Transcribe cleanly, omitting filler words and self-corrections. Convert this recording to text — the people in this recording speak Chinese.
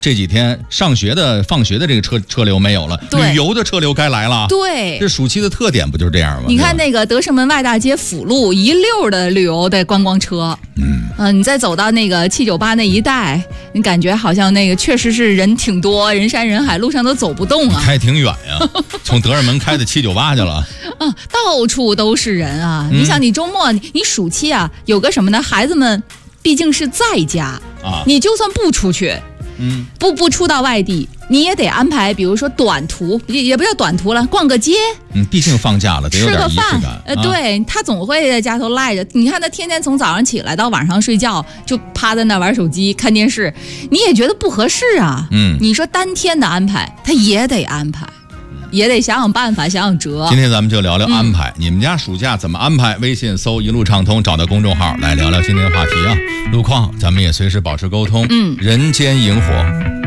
这几天上学的、放学的这个车流没有了，旅游的车流该来了。 对， 这暑期的特点不就是这样吗？ 你看那个德胜门外大街辅路一溜的旅游的观光车，你再走到那个798那一带，你感觉好像那个确实是人挺多，人山人海，路上都走不动啊。 开挺远呀，从德胜门开到798去了。 到处都是人啊！你想，你周末你暑期啊，有个什么呢？孩子们毕竟是在家啊，你就算不出去。不出到外地，你也得安排，比如说短途，也不叫短途了，逛个街。毕竟放假了，得有点仪式感。 对，他总会在家头赖着。你看他天天从早上起来到晚上睡觉，就趴在那玩手机、看电视，你也觉得不合适啊。你说单天的安排，他也得安排。也得想想办法，想想辙。 今天咱们就聊聊安排，你们家暑假怎么安排？微信搜一路畅通，找到公众号来聊聊今天话题啊。路况咱们也随时保持沟通。人间萤火。